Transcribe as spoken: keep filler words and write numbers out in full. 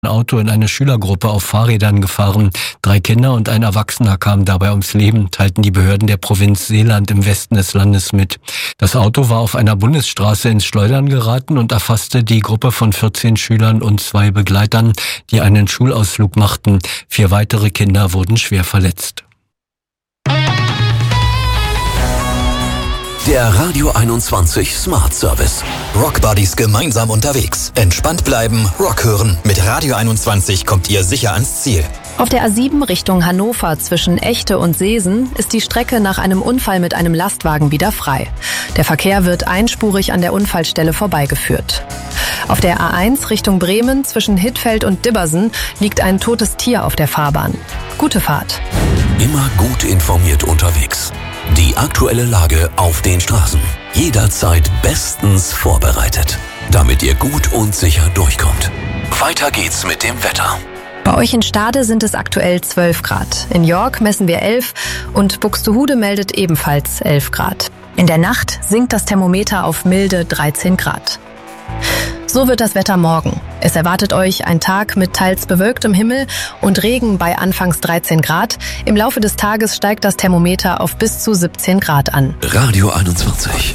Auto in eine Schülergruppe auf Fahrrädern gefahren. Drei Kinder und ein Erwachsener kamen dabei ums Leben, teilten die Behörden der Provinz Seeland im Westen des Landes mit. Das Auto war auf einer Bundesstraße ins Schleudern geraten und erfasste die Gruppe von vierzehn Schülern und zwei Begleitern, die einen Schulausflug machten. Vier weitere Kinder wurden schwer verletzt. Der Radio einundzwanzig Smart Service. Rock Buddies gemeinsam unterwegs. Entspannt bleiben, Rock hören. Mit Radio einundzwanzig kommt ihr sicher ans Ziel. Auf der A sieben Richtung Hannover zwischen Echte und Seesen ist die Strecke nach einem Unfall mit einem Lastwagen wieder frei. Der Verkehr wird einspurig an der Unfallstelle vorbeigeführt. Auf der A eins Richtung Bremen zwischen Hittfeld und Dibbersen liegt ein totes Tier auf der Fahrbahn. Gute Fahrt. Immer gut informiert unterwegs. Die aktuelle Lage auf den Straßen. Jederzeit bestens vorbereitet, damit ihr gut und sicher durchkommt. Weiter geht's mit dem Wetter. Bei euch in Stade sind es aktuell zwölf Grad. In York messen wir elf und Buxtehude meldet ebenfalls elf Grad. In der Nacht sinkt das Thermometer auf milde dreizehn Grad. So wird das Wetter morgen. Es erwartet euch ein Tag mit teils bewölktem Himmel und Regen bei anfangs dreizehn Grad. Im Laufe des Tages steigt das Thermometer auf bis zu siebzehn Grad an. Radio einundzwanzig.